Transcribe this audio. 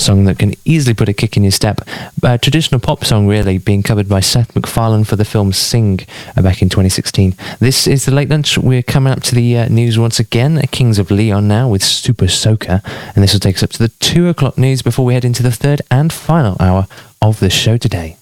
song that can easily put a kick in your step. A traditional pop song, really, being covered by Seth MacFarlane for the film Sing back in 2016. This is the Late Lunch. We're coming up to the news once again. Kings of Leon now with Super Soaker, and this will take us up to the 2 o'clock news before we head into the third and final hour of the show today.